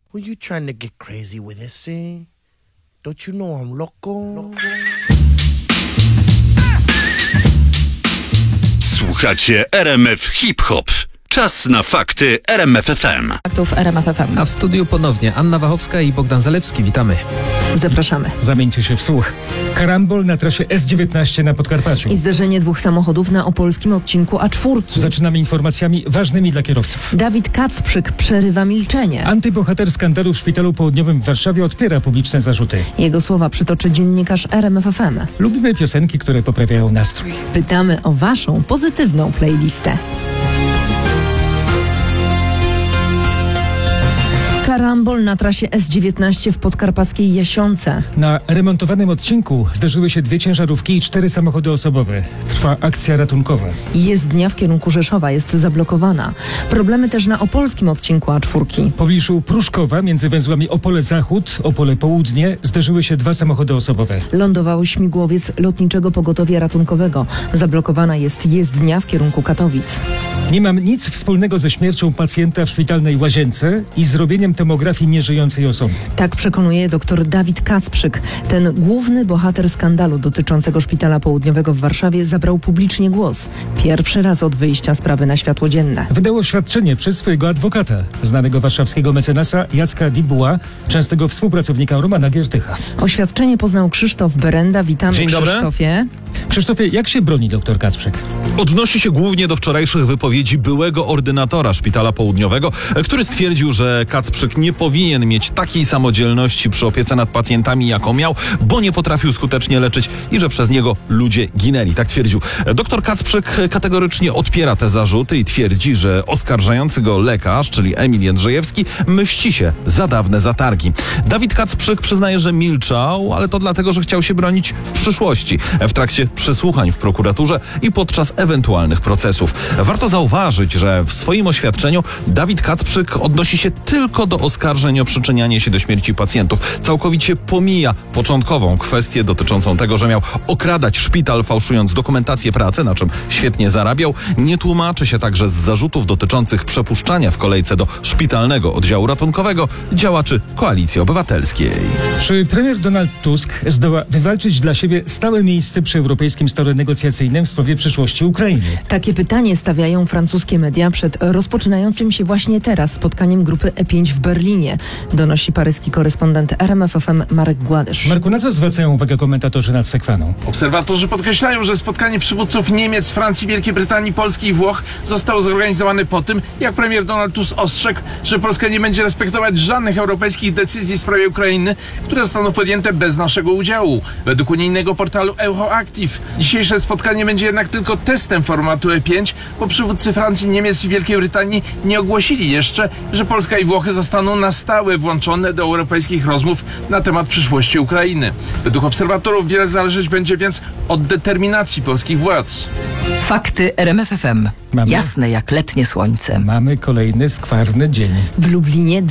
Were you trying to get crazy with this, eh? Don't you know I'm loco? Słuchacie RMF Hip Hop. Czas na fakty RMF FM. Faktów RMF FM. A w studiu ponownie Anna Wachowska i Bogdan Zalewski. Witamy. Zapraszamy. Zamieńcie się w słuch. Karambol na trasie S19 na Podkarpaciu. I zderzenie dwóch samochodów na opolskim odcinku A4. Zaczynamy informacjami ważnymi dla kierowców. Dawid Kacprzyk przerywa milczenie. Antybohater skandalu w Szpitalu Południowym w Warszawie odpiera publiczne zarzuty. Jego słowa przytoczy dziennikarz RMF FM. Lubimy piosenki, które poprawiają nastrój. Pytamy o waszą pozytywną playlistę. Karambol na trasie S19 w podkarpackiej Jasionce. Na remontowanym odcinku zdarzyły się 2 ciężarówki i 4 samochody osobowe. Trwa akcja ratunkowa. Jezdnia w kierunku Rzeszowa jest zablokowana. Problemy też na opolskim odcinku A4. W pobliżu Pruszkowa między węzłami Opole Zachód, Opole Południe zdarzyły się 2 samochody osobowe. Lądował śmigłowiec Lotniczego Pogotowia Ratunkowego. Zablokowana jest jezdnia w kierunku Katowic. Nie mam nic wspólnego ze śmiercią pacjenta w szpitalnej łazience i zrobieniem tomografii nieżyjącej osoby. Tak przekonuje dr Dawid Kacprzyk. Ten główny bohater skandalu dotyczącego Szpitala Południowego w Warszawie zabrał publicznie głos. Pierwszy raz od wyjścia sprawy na światło dzienne. Wydał oświadczenie przez swojego adwokata, znanego warszawskiego mecenasa Jacka Dibuła, częstego współpracownika Romana Giertycha. Oświadczenie poznał Krzysztof Berenda. Witamy, Dzień dobry. Krzysztofie. Krzysztofie, jak się broni dr Kacprzyk? Odnosi się głównie do wczorajszych wypowiedzi byłego ordynatora Szpitala Południowego, który stwierdził, że Kacprzyk nie powinien mieć takiej samodzielności przy opiece nad pacjentami, jaką miał, bo nie potrafił skutecznie leczyć i że przez niego ludzie ginęli. Tak twierdził. Doktor Kacprzyk kategorycznie odpiera te zarzuty i twierdzi, że oskarżający go lekarz, czyli Emil Jędrzejewski, mści się za dawne zatargi. Dawid Kacprzyk przyznaje, że milczał, ale to dlatego, że chciał się bronić w przyszłości, w trakcie przesłuchań w prokuraturze i podczas ewentualnych procesów. Warto zauważyć, że w swoim oświadczeniu Dawid Kacprzyk odnosi się tylko do oskarżeń o przyczynianie się do śmierci pacjentów. Całkowicie pomija początkową kwestię dotyczącą tego, że miał okradać szpital, fałszując dokumentację pracy, na czym świetnie zarabiał. Nie tłumaczy się także z zarzutów dotyczących przepuszczania w kolejce do szpitalnego oddziału ratunkowego działaczy Koalicji Obywatelskiej. Czy premier Donald Tusk zdoła wywalczyć dla siebie stałe miejsce przy europejskim stole negocjacyjnym w sprawie przyszłości Ukrainy? Takie pytanie stawiają francuskie media przed rozpoczynającym się właśnie teraz spotkaniem grupy E5 w Berlinie, donosi paryski korespondent RMF FM Marek Gładysz. Marku, na co zwracają uwagę komentatorzy nad Sekwaną? Obserwatorzy podkreślają, że spotkanie przywódców Niemiec, Francji, Wielkiej Brytanii, Polski i Włoch zostało zorganizowane po tym, jak premier Donald Tusk ostrzegł, że Polska nie będzie respektować żadnych europejskich decyzji w sprawie Ukrainy, które zostaną podjęte bez naszego udziału. Według unijnego portalu Euroactiv dzisiejsze spotkanie będzie jednak tylko testem formatu E5, bo przywódcy Francji, Niemiec i Wielkiej Brytanii nie ogłosili jeszcze, że Polska i Włochy zostaną na stałe włączone do europejskich rozmów na temat przyszłości Ukrainy. Według obserwatorów wiele zależeć będzie więc od determinacji polskich władz. Fakty RMF FM. Mamy? Jasne jak letnie słońce. Mamy kolejny skwarny dzień. W Lublinie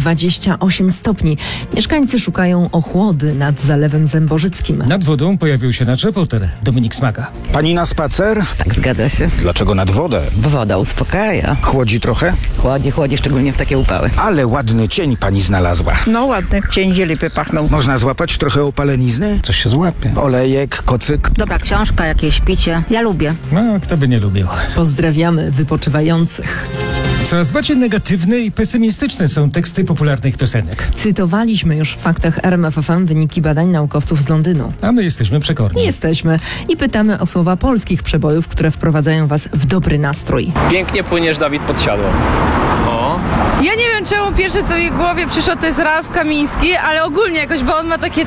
28 stopni. Mieszkańcy szukają ochłody nad Zalewem Zębożyckim. Nad wodą pojawił się nasz reporter Dominik Smaga. Pani na spacer? Tak, zgadza się. Dlaczego nad wodę? Bo woda uspokaja. Chłodzi trochę? Chłodzi, szczególnie w takie upały. Ale ładny cień pani znalazła. No ładny, cień zielipy pachnął. Można złapać trochę opalenizny? Coś się złapie. Olejek, kocyk. Dobra książka, jakieś picie. Ja lubię. No, kto by nie lubił. Pozdrawiamy wypoczywających. Coraz bardziej negatywne i pesymistyczne są teksty popularnych piosenek. Cytowaliśmy już w faktach RMF FM wyniki badań naukowców z Londynu. A my jesteśmy przekorni. Jesteśmy i pytamy o słowa polskich przebojów, które wprowadzają was w dobry nastrój. Pięknie płyniesz, Dawid, pod siadło. O. Ja nie wiem, czemu pierwsze, co mi w głowie przyszło, to jest Ralf Kamiński, ale ogólnie jakoś, bo on ma takie,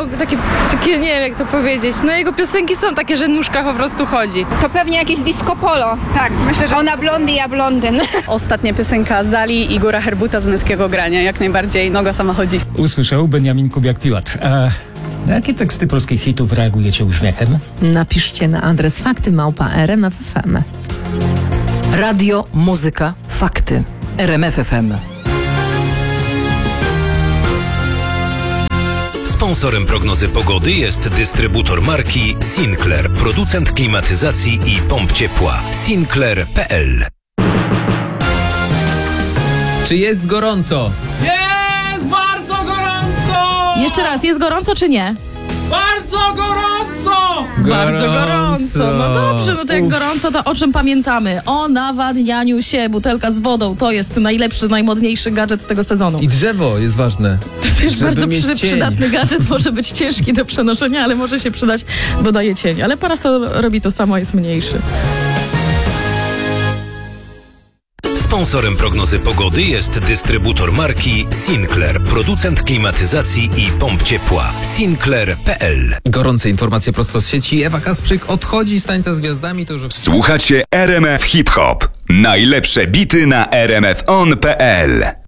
nie wiem jak to powiedzieć, no jego piosenki są takie, że nóżka po prostu chodzi. To pewnie jakieś disco polo. Tak, myślę, że ona blondy, ja blondyn. Ostatnia piosenka Zali i Góra Herbuta z Męskiego Grania, jak najbardziej, noga sama chodzi. Usłyszał Benjamin Kubiak-Piłat. A na jakie teksty polskich hitów reagujecie uśmiechem? Napiszcie na adres fakty@rmf.fm. Radio, muzyka, fakty. RMF FM. Sponsorem prognozy pogody jest dystrybutor marki Sinclair, producent klimatyzacji i pomp ciepła. Sinclair.pl. Czy jest gorąco? Jest Jest bardzo gorąco! Jeszcze raz, jest gorąco czy nie? Bardzo gorąco! Bardzo gorąco. No dobrze, no to jak gorąco, to o czym pamiętamy? O nawadnianiu się. Butelka z wodą to jest najlepszy, najmodniejszy gadżet tego sezonu. I drzewo jest ważne. To też bardzo mieć cień. przydatny gadżet. Może być ciężki do przenoszenia, ale może się przydać, bo daje cień. Ale parasol robi to samo, jest mniejszy. Sponsorem prognozy pogody jest dystrybutor marki Sinclair, producent klimatyzacji i pomp ciepła. Sinclair.pl. Gorące informacje prosto z sieci. Ewa Kasprzyk odchodzi z Tańca z Gwiazdami. To już... Słuchacie RMF Hip Hop. Najlepsze bity na rmfon.pl.